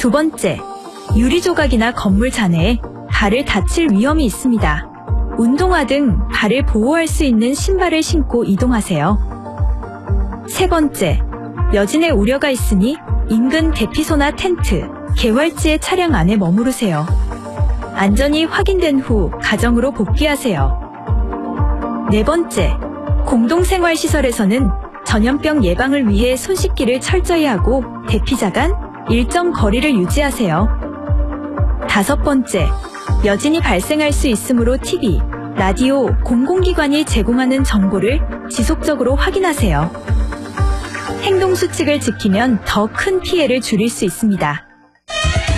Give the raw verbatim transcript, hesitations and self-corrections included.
두 번째, 유리 조각이나 건물 잔해에 발을 다칠 위험이 있습니다. 운동화 등 발을 보호할 수 있는 신발을 신고 이동하세요. 세 번째, 여진의 우려가 있으니 인근 대피소나 텐트, 개활지의 차량 안에 머무르세요. 안전이 확인된 후 가정으로 복귀하세요. 네 번째, 공동생활시설에서는 전염병 예방을 위해 손 씻기를 철저히 하고 대피자 간 일정 거리를 유지하세요. 다섯 번째, 여진이 발생할 수 있으므로 티비, 라디오, 공공기관이 제공하는 정보를 지속적으로 확인하세요. 행동 수칙을 지키면 더 큰 피해를 줄일 수 있습니다.